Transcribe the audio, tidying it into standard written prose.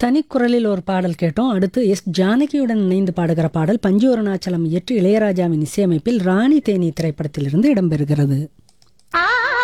தனிக்குரலில் ஒரு பாடல் கேட்டோம். அடுத்து எஸ் ஜானகியுடன் இணைந்து பாடுகிற பாடல் பஞ்சு அருணாச்சலம் இயற்றி இளையராஜாவின் இசையமைப்பில் ராணி தேனி திரைப்படத்திலிருந்து இடம்பெறுகிறது.